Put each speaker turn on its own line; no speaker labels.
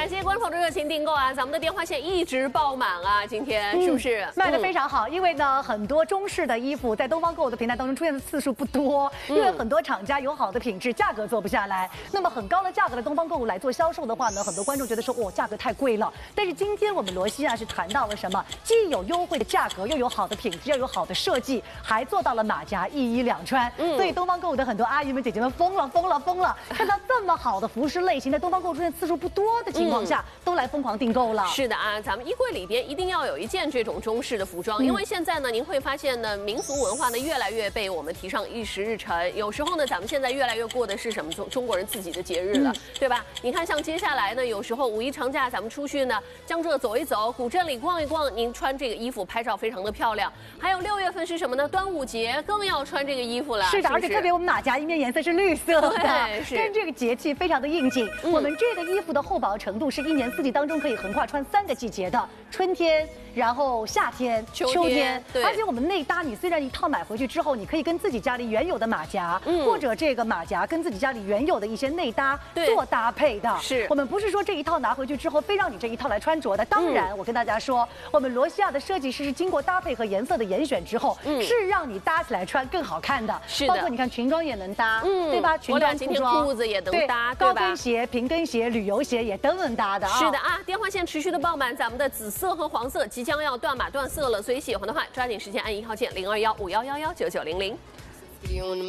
感谢观众的热情订购啊！咱们的电话线一直爆满啊，今天是不是？
卖得非常好，因为呢，很多中式的衣服在东方购物的平台当中出现的次数不多，因为很多厂家有好的品质，价格做不下来。那么很高的价格的东方购物来做销售的话呢，很多观众觉得说，哦，价格太贵了。但是今天我们罗西亚是谈到了什么？既有优惠的价格，又有好的品质，又有好的设计，还做到了马甲一衣两穿。所以东方购物的很多阿姨们、姐姐们疯了！看到这么好的服饰类型在东方购物出现次数不多的情况下，都来疯狂订购了。
是的啊，咱们衣柜里边一定要有一件这种中式的服装，因为现在呢，您会发现呢，民俗文化呢越来越被我们提上议事日程。有时候呢，咱们现在越来越过的是什么中国人自己的节日了，对吧？你看，像接下来呢，有时候五一长假咱们出去呢，江浙走一走，古镇里逛一逛，您穿这个衣服拍照非常的漂亮。还有6月份是什么呢？端午节更要穿这个衣服了。
是的，而且特别我们马甲衣面颜色是绿色的，
跟
这个节气非常的应景。我们这个衣服的厚薄程度是1年4季当中可以横跨穿3个季节的，春天，然后夏天、秋天。而且我们内搭，你虽然一套买回去之后，你可以跟自己家里原有的马甲，或者这个马甲跟自己家里原有的一些内搭做搭配的。
是我
们不是说这一套拿回去之后非让你这一套来穿着的。当然，我跟大家说，我们罗西亚的设计师是经过搭配和颜色的严选之后，是让你搭起来穿更好看的。
是的，
包括你看裙装也能搭，对吧？裙装、
今天裤子也能搭，
高跟鞋、平跟鞋、旅游鞋也都能搭的啊。
是的啊，电话线持续的爆满，咱们的紫色和黄色即将要断码断色了，所以喜欢的话抓紧时间按1号键0215119900。